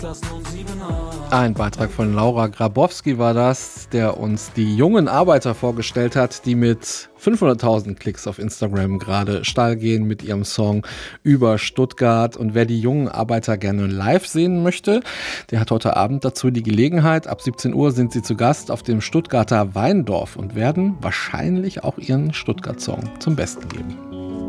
Ein Beitrag von Laura Grabowski war das, der uns die jungen Arbeiter vorgestellt hat, die mit 500.000 Klicks auf Instagram gerade steil gehen mit ihrem Song über Stuttgart. Und wer die jungen Arbeiter gerne live sehen möchte, der hat heute Abend dazu die Gelegenheit. Ab 17 Uhr sind sie zu Gast auf dem Stuttgarter Weindorf und werden wahrscheinlich auch ihren Stuttgart-Song zum Besten geben.